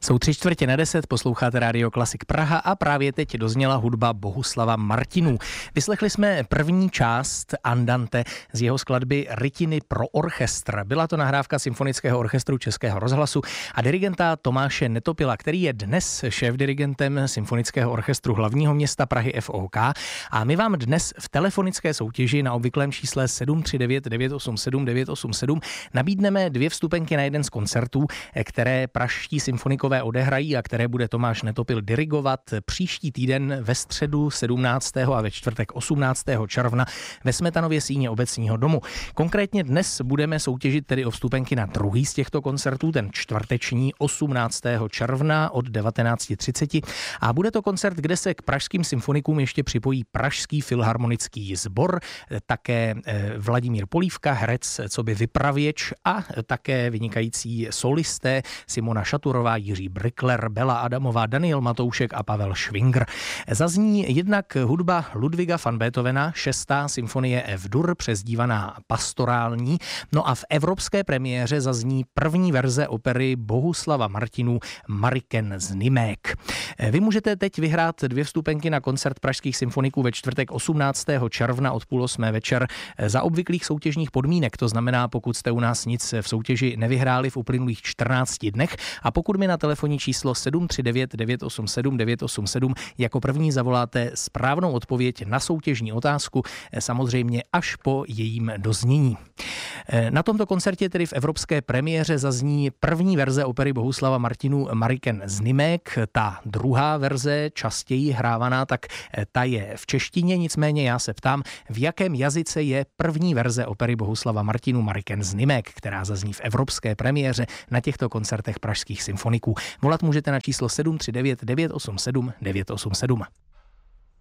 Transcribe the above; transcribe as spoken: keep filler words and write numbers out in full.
Jsou tři čtvrtě na deset, posloucháte Rádio Klasik Praha a právě teď dozněla hudba Bohuslava Martinů. Vyslechli jsme první část Andante z jeho skladby Rytiny pro orchestr. Byla to nahrávka Symfonického orchestru Českého rozhlasu a dirigenta Tomáše Netopila, který je dnes šéfdirigentem Symfonického orchestru hlavního města Prahy F O K. A my vám dnes v telefonické soutěži na obvyklém čísle sedm tři devět devět osm sedm devět osm sedm nabídneme dvě vstupenky na jeden z koncertů, které pražští symfonikové odehrají a které bude Tomáš Netopil dirigovat příští týden ve středu sedmnáctého a ve čtvrtek osmnáctého června ve Smetanově síni Obecního domu. Konkrétně dnes budeme soutěžit tedy o vstupenky na druhý z těchto koncertů, ten čtvrteční osmnáctého června od devatenáct třicet a bude to koncert, kde se k pražským symfonikům ještě připojí Pražský filharmonický sbor, také Vladimír Polívka, herec coby vypravěč a také vynikající solisté Simona Šaturová, Jiří Brykler, Bela Adamová, Daniel Matoušek a Pavel Švingr. Zazní jednak hudba Ludwiga van Beethovena, šestá symfonie F-dur, přezdívaná Pastorální, no a v evropské premiéře zazní první verze opery Bohuslava Martinů Mariken z Nimek. Vy můžete teď vyhrát dvě vstupenky na koncert pražských symfoniků ve čtvrtek osmnáctého června od půl osmé večer za obvyklých soutěžních podmínek, to znamená, pokud jste u nás nic v soutěži nevyhráli v uplynulých čtrnácti dnech a pokud mi na telefonní číslo sedm tři devět devět osm sedm devět osm sedm jako první zavoláte správnou odpověď na soutěžní otázku, samozřejmě až po jejím doznění. Na tomto koncertě, tedy v evropské premiéře, zazní první verze opery Bohuslava Martinů Mariken z Nimek. Ta druhá verze, častěji hrávaná, tak ta je v češtině, nicméně já se ptám, v jakém jazyce je první verze opery Bohuslava Martinů Mariken z Nimek, která zazní v evropské premiéře na těchto koncertech pražských symfoniků. Volat můžete na číslo sedm tři devět devět osm sedm devět osm sedm.